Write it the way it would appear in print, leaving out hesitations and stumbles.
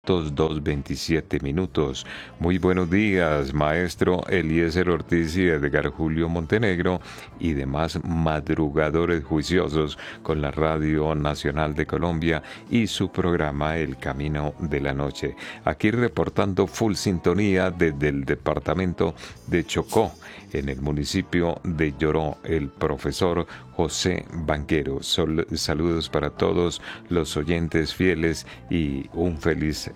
2:27. Muy buenos días, maestro Eliezer Ortiz y Edgar Julio Montenegro y demás madrugadores juiciosos con la Radio Nacional de Colombia y su programa El Camino de la Noche. Aquí reportando full sintonía desde el departamento de Chocó, en el municipio de Lloró, el profesor José Banquero. Saludos para todos los oyentes fieles y un feliz